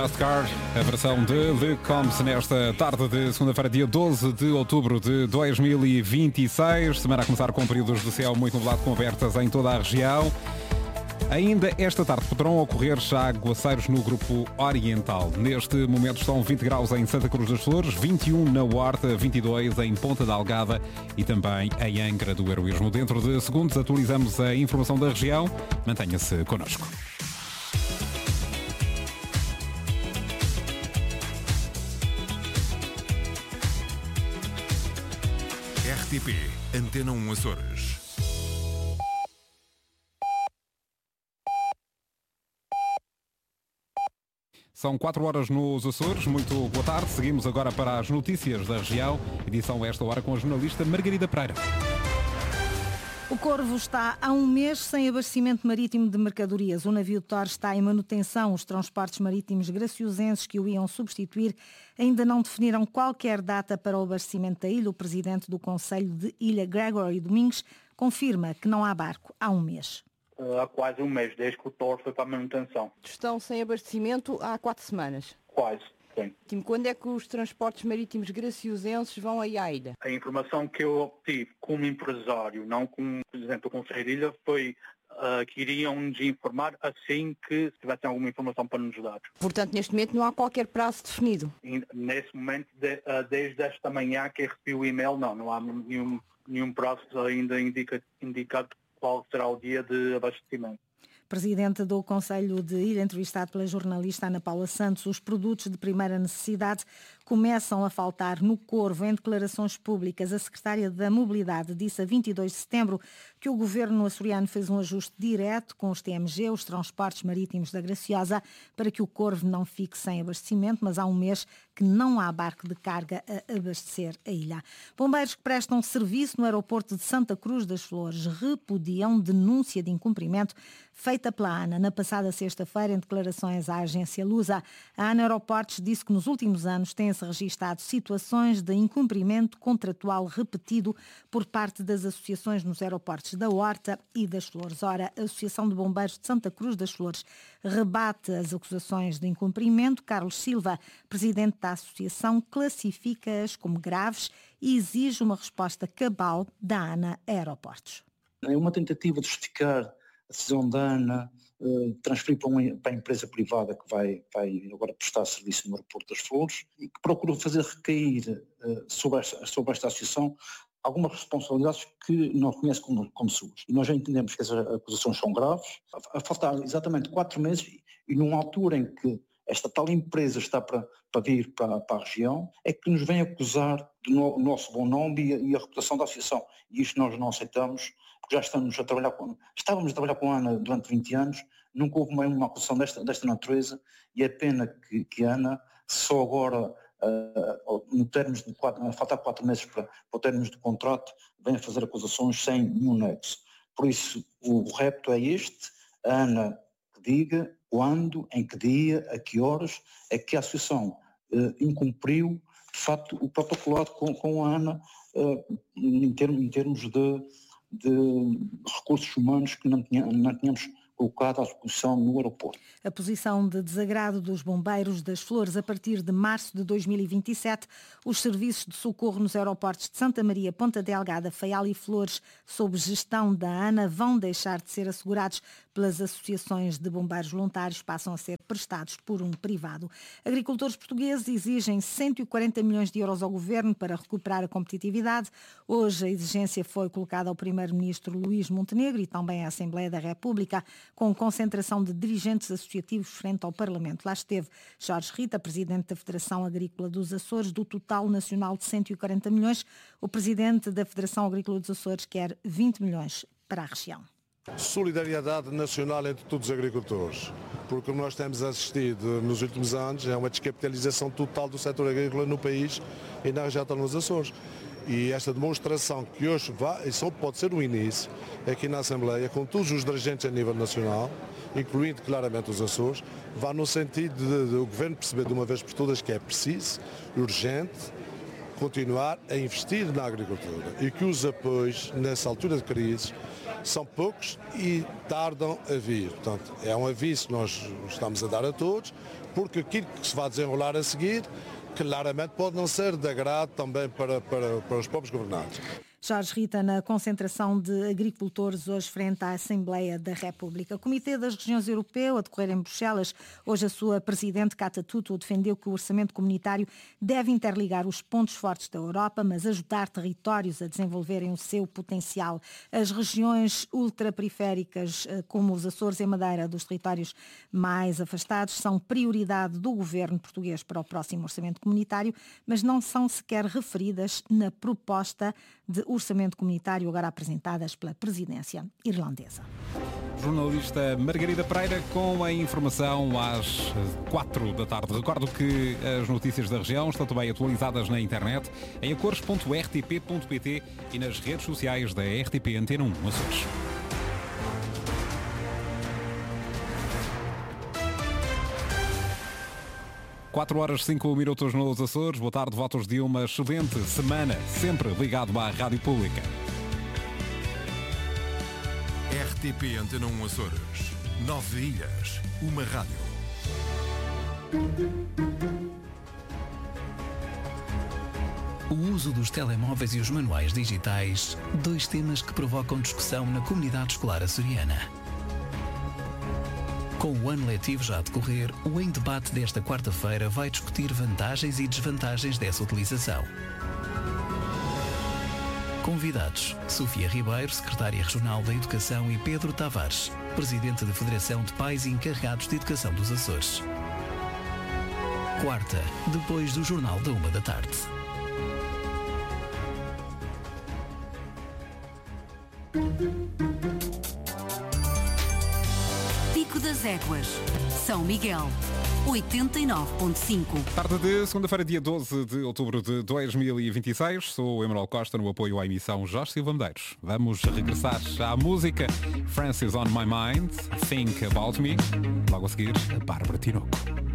Fast Car, a versão de Le Combs nesta tarde de segunda-feira, dia 12 de outubro de 2026. Semana a começar com períodos de céu muito nublado com abertas em toda a região. Ainda esta tarde poderão ocorrer já aguaceiros no grupo oriental. Neste momento estão 20 graus em Santa Cruz das Flores, 21 na Horta, 22 em Ponta da Algada e também em Angra do Heroísmo. Dentro de segundos atualizamos a informação da região. Mantenha-se connosco. RTP Antena 1 Açores. São 4 horas nos Açores. Muito boa tarde. Seguimos agora para as notícias da região. Edição a esta hora com a jornalista Margarida Pereira. O Corvo está há um mês sem abastecimento marítimo de mercadorias. O navio Thor está em manutenção. Os transportes marítimos graciosenses que o iam substituir ainda não definiram qualquer data para o abastecimento da ilha. O presidente do Conselho de Ilha, Gregory Domingues, confirma que não há barco há um mês. Há quase um mês, desde que o Thor foi para a manutenção. Estão sem abastecimento há 4 semanas. Quase, sim. Quando é que os transportes marítimos graciosenses vão aí à ilha? A informação que eu obtive como empresário, não como presidente do Conselho de Ilha, foi que iriam nos informar assim que tivessem alguma informação para nos dar. Portanto, neste momento não há qualquer prazo definido? E, nesse momento, desde esta manhã que recebi o e-mail, não há nenhum prazo ainda indicado qual será o dia de abastecimento. Presidente do Conselho de Ilha, entrevistado pela jornalista Ana Paula Santos, os produtos de primeira necessidade começam a faltar no Corvo. Em declarações públicas, a secretária da Mobilidade disse a 22 de setembro que o governo açoriano fez um ajuste direto com os TMG, os transportes marítimos da Graciosa, para que o Corvo não fique sem abastecimento, mas há um mês que não há barco de carga a abastecer a ilha. Bombeiros que prestam serviço no aeroporto de Santa Cruz das Flores repudiam denúncia de incumprimento feita pela ANA na passada sexta-feira. Em declarações à agência Lusa, a ANA Aeroportos disse que nos últimos anos têm-se registado situações de incumprimento contratual repetido por parte das associações nos aeroportos da Horta e das Flores. Ora, a Associação de Bombeiros de Santa Cruz das Flores rebate as acusações de incumprimento. Carlos Silva, presidente da associação, classifica-as como graves e exige uma resposta cabal da ANA Aeroportos. É uma tentativa de justificar a decisão da ANA transferir para a empresa privada que vai agora prestar serviço no aeroporto das Flores e que procura fazer recair sobre esta associação algumas responsabilidades que não reconhece como suas. E nós já entendemos que essas acusações são graves. A faltar exatamente 4 meses e numa altura em que esta tal empresa está para vir para a região, é que nos vem acusar do nosso bom nome e a reputação da associação. E isto nós não aceitamos, porque já estávamos a trabalhar com a ANA durante 20 anos, nunca houve uma acusação desta natureza, e é pena que a ANA só agora, no termos de faltar 4 meses para o termos de contrato, venha fazer acusações sem nenhum nexo. Por isso, o repto é este: a ANA que diga quando, em que dia, a que horas é que a associação incumpriu, de facto, o protocolado com a ANA em termos de recursos humanos que não tínhamos colocado à disposição no aeroporto. A posição de desagrado dos bombeiros das Flores: a partir de março de 2027, os serviços de socorro nos aeroportos de Santa Maria, Ponta Delgada, Faial e Flores, sob gestão da ANA, vão deixar de ser assegurados pelas associações de bombeiros voluntários, passam a ser prestados por um privado. Agricultores portugueses exigem 140 milhões de euros ao governo para recuperar a competitividade. Hoje a exigência foi colocada ao primeiro-ministro Luís Montenegro e também à Assembleia da República, com concentração de dirigentes associativos frente ao Parlamento. Lá esteve Jorge Rita, presidente da Federação Agrícola dos Açores. Do total nacional de 140 milhões, o presidente da Federação Agrícola dos Açores quer 20 milhões para a região. Solidariedade nacional entre todos os agricultores, porque o que nós temos assistido nos últimos anos é uma descapitalização total do setor agrícola no país e na região dos Açores. E esta demonstração que hoje vai, e só pode ser o início, aqui na Assembleia, com todos os dirigentes a nível nacional, incluindo claramente os Açores, vai no sentido de o Governo perceber de uma vez por todas que é preciso, urgente, continuar a investir na agricultura e que os apoios nessa altura de crise são poucos e tardam a vir. Portanto, é um aviso que nós estamos a dar a todos, porque aquilo que se vai desenrolar a seguir claramente pode não ser de agrado também para os povos governados. Jorge Rita, na concentração de agricultores hoje frente à Assembleia da República. O Comitê das Regiões Europeu, a decorrer em Bruxelas, hoje a sua presidente Cata Tuto defendeu que o orçamento comunitário deve interligar os pontos fortes da Europa, mas ajudar territórios a desenvolverem o seu potencial. As regiões ultraperiféricas, como os Açores e a Madeira, dos territórios mais afastados, são prioridade do governo português para o próximo orçamento comunitário, mas não são sequer referidas na proposta de orçamento comunitário agora apresentadas pela presidência irlandesa. Jornalista Margarida Pereira com a informação às 4 da tarde. Recordo que as notícias da região estão também atualizadas na internet em acores.rtp.pt e nas redes sociais da RTP Antena 1 Açores. Quatro horas 5 minutos nos Açores. Boa tarde, votos de uma excelente semana, sempre ligado à Rádio Pública. RTP Antena 1 Açores. 9 ilhas, uma rádio. O uso dos telemóveis e os manuais digitais, dois temas que provocam discussão na comunidade escolar açoriana. Com o ano letivo já a decorrer, o Em Debate desta quarta-feira vai discutir vantagens e desvantagens dessa utilização. Convidados: Sofia Ribeiro, secretária regional da Educação, e Pedro Tavares, presidente da Federação de Pais e Encarregados de Educação dos Açores. Quarta, depois do Jornal da 13h. Pico das Éguas, São Miguel, 89.5. Tarde de segunda-feira, dia 12 de outubro de 2026. Sou o Emanuel Costa, no apoio à emissão Jorge Silva Medeiros. Vamos regressar à música. Francis on My Mind, Think About Me. Logo a seguir, a Bárbara Tinoco.